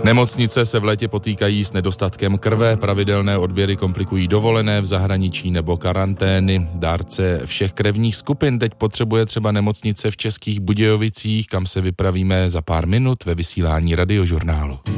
Nemocnice se v létě potýkají s nedostatkem krve, pravidelné odběry komplikují dovolené v zahraničí nebo karantény. Dárce všech krevních skupin teď potřebuje třeba nemocnice v Českých Budějovicích, kam se vypravíme za pár minut ve vysílání Radiožurnálu.